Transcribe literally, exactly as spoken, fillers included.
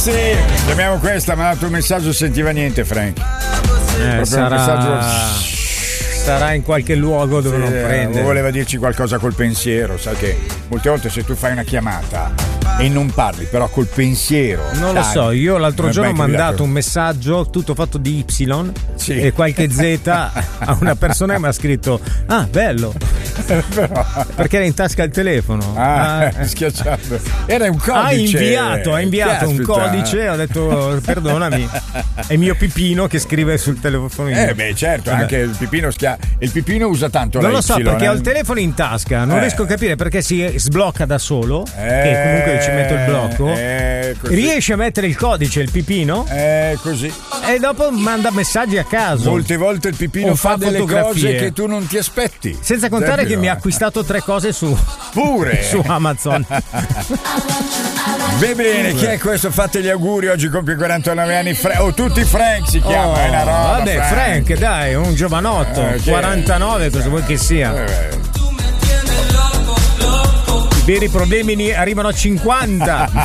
Ragazzi, chiamiamo questa, mi ha dato un messaggio, sentiva niente Frank. Eh, sarà... un messaggio... sarà in qualche luogo dove sì, non prende. Voleva dirci qualcosa col pensiero, sai che molte volte se tu fai una chiamata e non parli, però col pensiero. Non dai, lo so, io l'altro giorno ho mandato un messaggio tutto fatto di Y sì. e qualche Z a una persona che mi ha scritto: ah, bello. Però... perché era in tasca il telefono. Ah, ah. Schiacciato. Era un codice. Ha inviato, ha inviato un codice, ho detto perdonami. È il mio Pipino che scrive sul telefono. Eh beh, certo, Vabbè. anche il Pipino schia... il Pipino usa tanto non la lo so Y, perché eh? ho il telefono in tasca, non eh. riesco a capire perché si sblocca da solo, eh, che comunque ci metto il blocco, eh, riesce a mettere il codice il Pipino eh, così e dopo manda messaggi a caso. Molte volte il Pipino o fa, fa delle cose che tu non ti aspetti, senza contare Davvero. che mi ha acquistato tre cose su pure su Amazon. Va bene, chi è questo? Fate gli auguri, oggi compie quarantanove anni Fra- oh, tutti Frank si chiama, oh, è una roba. Vabbè, Frank, Frank dai, un giovanotto, eh, quarantanove, cosa vuoi che sia? Eh, I veri problemi arrivano a cinquanta.